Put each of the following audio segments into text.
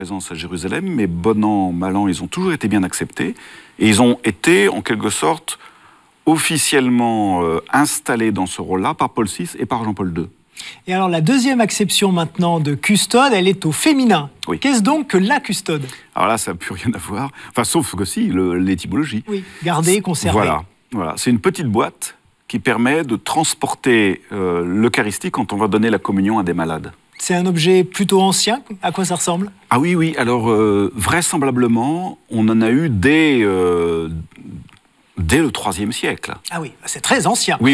présence à Jérusalem, mais bon an, mal an, ils ont toujours été bien acceptés. Et ils ont été, en quelque sorte, officiellement installés dans ce rôle-là par Paul VI et par Jean-Paul II. Et alors, la deuxième acception maintenant de custode, elle est au féminin. Oui. Qu'est-ce donc que la custode? Alors là, ça n'a plus rien à voir. Enfin, sauf que si, l'étymologie. Oui, garder, conserver. Voilà. C'est une petite boîte qui permet de transporter l'Eucharistie quand on va donner la communion à des malades. C'est un objet plutôt ancien. À quoi ça ressemble? Ah oui. Alors, vraisemblablement, on en a eu dès le IIIe siècle. Ah oui, c'est très ancien. Oui.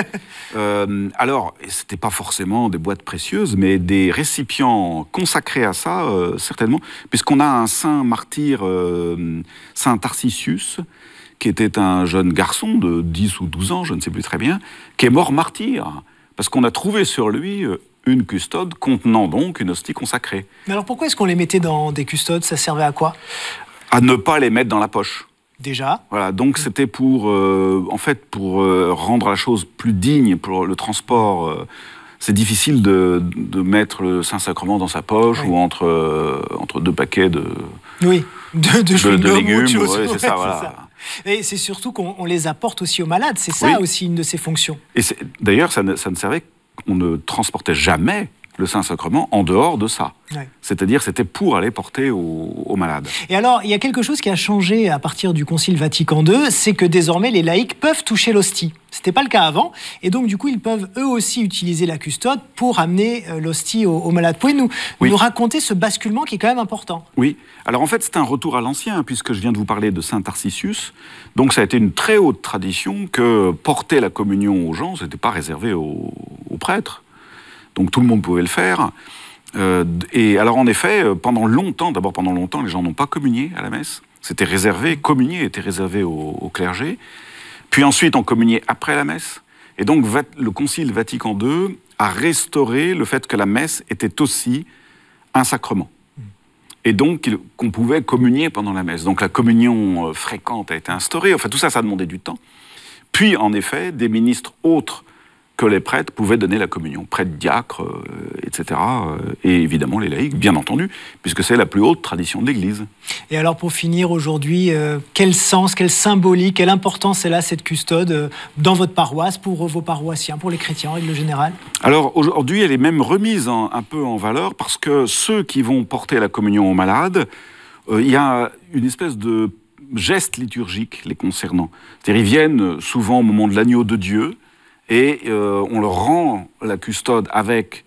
Alors, ce n'était pas forcément des boîtes précieuses, mais des récipients consacrés à ça, certainement, puisqu'on a un saint martyr, saint Tarcisius, qui était un jeune garçon de 10 ou 12 ans, je ne sais plus très bien, qui est mort martyr, parce qu'on a trouvé sur lui une custode contenant donc une hostie consacrée. Mais alors pourquoi est-ce qu'on les mettait dans des custodes? Ça servait à quoi? À ne pas les mettre dans la poche. Déjà. Voilà, donc c'était pour rendre la chose plus digne pour le transport. C'est difficile de mettre le Saint-Sacrement dans sa poche ou entre deux paquets de légumes. C'est ça, voilà. Et c'est surtout qu'on les apporte aussi aux malades. C'est ça aussi une de ses fonctions. Et d'ailleurs, ça ne servait, on ne transportait jamais le Saint-Sacrement en dehors de ça. Ouais. C'est-à-dire, c'était pour aller porter aux malades. Et alors, il y a quelque chose qui a changé à partir du Concile Vatican II, c'est que désormais, les laïcs peuvent toucher l'hostie. Ce n'était pas le cas avant. Et donc, du coup, ils peuvent eux aussi utiliser la custode pour amener l'hostie aux malades. Pouvez-vous nous raconter ce basculement qui est quand même important? Oui. Alors, en fait, c'est un retour à l'ancien, puisque je viens de vous parler de saint Tarcisius. Donc, ça a été une très haute tradition que porter la communion aux gens, ce n'était pas réservé aux prêtres. Donc tout le monde pouvait le faire. Et alors en effet, pendant longtemps, les gens n'ont pas communié à la messe. C'était réservé, communier était réservé au clergé. Puis ensuite, on communiait après la messe. Et donc le Concile Vatican II a restauré le fait que la messe était aussi un sacrement. Et donc qu'on pouvait communier pendant la messe. Donc la communion fréquente a été instaurée. Enfin tout ça, ça demandait du temps. Puis en effet, des ministres autres que les prêtres pouvaient donner la communion, prêtres, diacres, etc. Et évidemment les laïcs, bien entendu, puisque c'est la plus haute tradition de l'Église. Et alors pour finir aujourd'hui, quel sens, quelle symbolique, quelle importance elle a cette custode dans votre paroisse, pour vos paroissiens, pour les chrétiens en règle générale? Alors aujourd'hui, elle est même remise un peu en valeur, parce que ceux qui vont porter la communion aux malades, il y a une espèce de geste liturgique les concernant. C'est-à-dire ils viennent souvent au moment de l'agneau de Dieu, et on leur rend la custode avec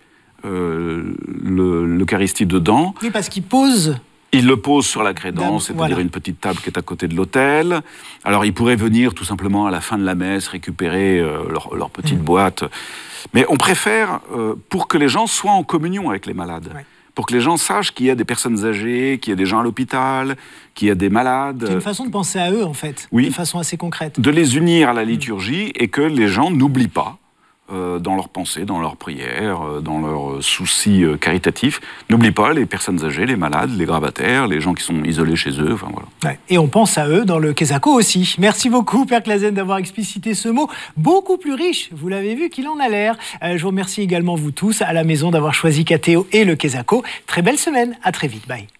l'Eucharistie dedans. Oui, parce qu'ils posent. Ils le posent sur la crédence, c'est-à-dire une petite table qui est à côté de l'autel. Alors ils pourraient venir tout simplement à la fin de la messe récupérer leur petite boîte. Mais on préfère pour que les gens soient en communion avec les malades. Ouais. Pour que les gens sachent qu'il y a des personnes âgées, qu'il y a des gens à l'hôpital, qu'il y a des malades. C'est une façon de penser à eux, en fait, de façon assez concrète. De les unir à la liturgie et que les gens n'oublient pas, dans leurs pensées, dans leurs prières, dans leurs soucis caritatifs, n'oublient pas les personnes âgées, les malades, les gravataires, les gens qui sont isolés chez eux. Enfin, voilà. Ouais. Et on pense à eux dans le Quesaco aussi. Merci beaucoup, Père Clasen, d'avoir explicité ce mot beaucoup plus riche, vous l'avez vu, qu'il en a l'air. Je vous remercie également, vous tous, à la maison, d'avoir choisi KTO et le Quesaco. Très belle semaine, à très vite, bye.